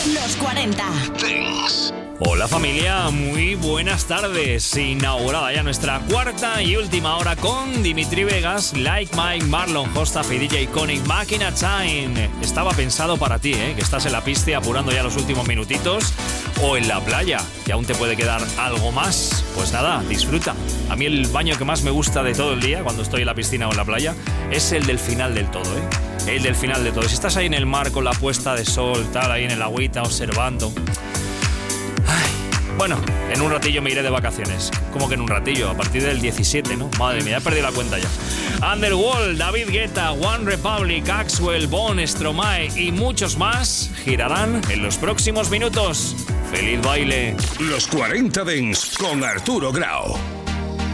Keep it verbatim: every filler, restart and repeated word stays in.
Los cuarenta. Dance. Hola familia, muy buenas tardes. Inaugurada ya nuestra cuarta y última hora con Dimitri Vegas, Like Mike, Marlon Hostaff y D J Koenig, Máquina Time. Estaba pensado para ti, ¿eh? Que estás en la pista apurando ya los últimos minutitos, o en la playa, que aún te puede quedar algo más. Pues nada, disfruta. A mí el baño que más me gusta de todo el día, cuando estoy en la piscina o en la playa, es el del final del todo, ¿eh? El del final de todo. Si estás ahí en el mar con la puesta de sol, tal, ahí en el agüita, observando. Ay, bueno, en un ratillo me iré de vacaciones. ¿Cómo que en un ratillo? A partir del diecisiete, ¿no? Madre mía, ya he perdido la cuenta ya. Underworld, David Guetta, One Republic, Axwell, Bon, Stromae y muchos más girarán en los próximos minutos. ¡Feliz baile! Los cuarenta Dance con Arturo Grau.